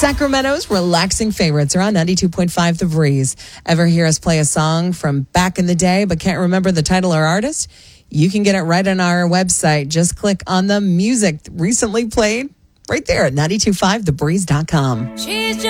Sacramento's relaxing favorites are on 92.5 The Breeze. Ever hear us play a song from back in the day but can't remember the title or artist? You can get it right on our website. Just click on the music recently played right there at 925thebreeze.com.